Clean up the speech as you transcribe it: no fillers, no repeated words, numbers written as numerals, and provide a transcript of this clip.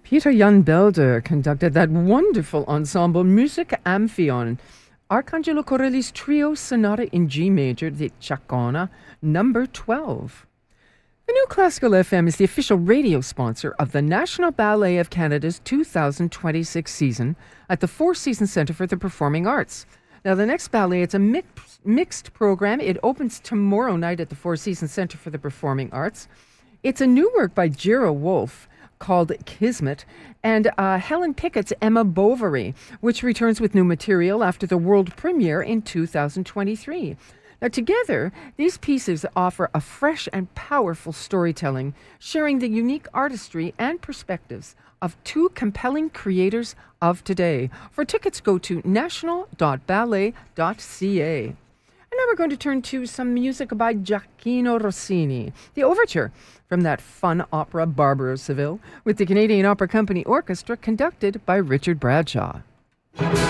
Peter Jan Belder conducted that wonderful ensemble Music Amphion, Arcangelo Corelli's Trio Sonata in G Major, the Chacona, number 12. The New Classical FM is the official radio sponsor of the National Ballet of Canada's 2026 season at the Four Seasons Centre for the Performing Arts. Now, the next ballet, it's a mixed program. It opens tomorrow night at the Four Seasons Centre for the Performing Arts. It's a new work by Jira Wolf called Kismet, and Helen Pickett's Emma Bovary, which returns with new material after the world premiere in 2023. Now, together, these pieces offer a fresh and powerful storytelling, sharing the unique artistry and perspectives of two compelling creators of today. For tickets, go to national.ballet.ca. And now we're going to turn to some music by Gioacchino Rossini, the overture from that fun opera Barber of Seville, with the Canadian Opera Company Orchestra conducted by Richard Bradshaw.